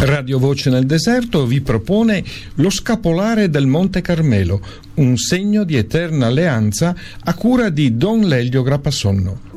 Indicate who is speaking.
Speaker 1: Radio Voce nel Deserto vi propone Lo scapolare del Monte Carmelo, un segno di eterna alleanza a cura di Don Lelio Grappasonno.